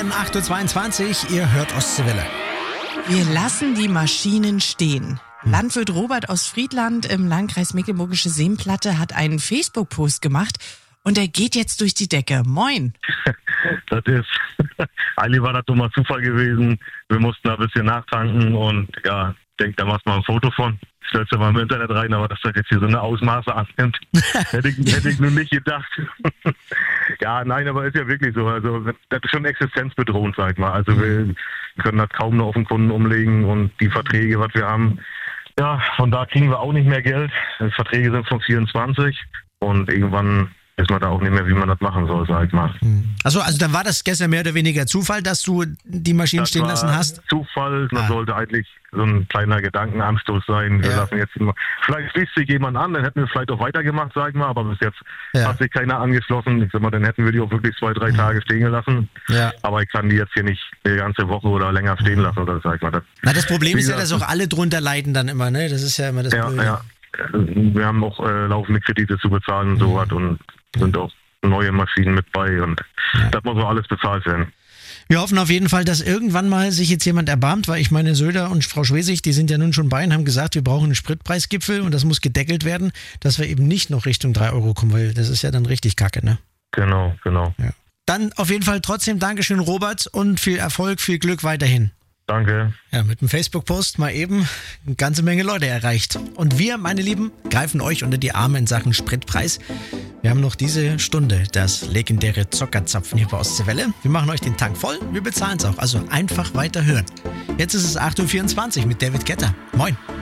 Morgen, 8.22 Uhr, ihr hört Ostseewelle. Wir lassen die Maschinen stehen. Landwirt Robert aus Friedland im Landkreis Mecklenburgische Seenplatte hat einen Facebook-Post gemacht und der geht jetzt durch die Decke. Moin. Eigentlich war das doch mal Zufall gewesen. Wir mussten ein bisschen nachtanken und ja, ich denke, da machst du mal ein Foto von. Stellst du mal im Internet rein, aber dass das jetzt hier so eine Ausmaße annimmt, hätte ich nur nicht gedacht. Ja, nein, aber ist ja wirklich so. Also das ist schon existenzbedrohend, sag ich mal. Also wir können das kaum noch auf den Kunden umlegen und die Verträge, was wir haben, ja, von da kriegen wir auch nicht mehr Geld. Die Verträge sind von 24 und irgendwann weiß man da auch nicht mehr, wie man das machen soll, sag ich mal. Also dann war das gestern mehr oder weniger Zufall, dass du die Maschinen stehen lassen hast? Zufall, das sollte eigentlich so ein kleiner Gedankenanstoß sein. Wir lassen jetzt immer, vielleicht schließt sich jemand an, dann hätten wir vielleicht auch weitergemacht, sag ich mal, aber bis jetzt hat sich keiner angeschlossen. Ich sag mal, dann hätten wir die auch wirklich 2-3 Tage stehen gelassen. Ja. Aber ich kann die jetzt hier nicht eine ganze Woche oder länger stehen lassen, oder sag ich mal. Das Problem ist ja, dass auch alle drunter leiden dann immer, ne? Das ist ja immer das Blöde. Ja. Wir haben auch laufende Kredite zu bezahlen und sowas und sind auch neue Maschinen mit bei und das muss auch alles bezahlt werden. Wir hoffen auf jeden Fall, dass irgendwann mal sich jetzt jemand erbarmt, weil ich meine, Söder und Frau Schwesig, die sind ja nun schon bei und haben gesagt, wir brauchen einen Spritpreisgipfel und das muss gedeckelt werden, dass wir eben nicht noch Richtung 3 Euro kommen, weil das ist ja dann richtig kacke, ne? Genau. Ja. Dann auf jeden Fall trotzdem Dankeschön, Robert, und viel Erfolg, viel Glück weiterhin. Danke. Ja, mit dem Facebook-Post mal eben eine ganze Menge Leute erreicht. Und wir, meine Lieben, greifen euch unter die Arme in Sachen Spritpreis. Wir haben noch diese Stunde das legendäre Zockerzapfen hier bei Ostseewelle. Wir machen euch den Tank voll, wir bezahlen es auch. Also einfach weiter hören. Jetzt ist es 8.24 Uhr mit David Guetta. Moin.